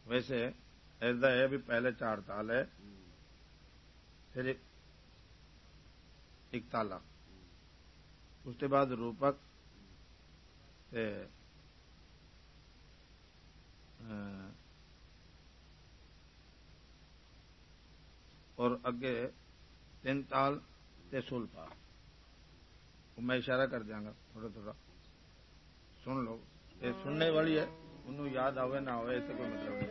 वैसे ऐसा है भी पहले 4 ताल है, फिर एक ताला, उसके बाद रूपक ते और अगे 3 ताल ते सुलफा। मैं इशारा कर देंगा थोड़ा थोड़ा सुन लो। ये सुनने वाली है, उन्होंने याद आवे ना आवे ऐसे कोई मतलब नहीं।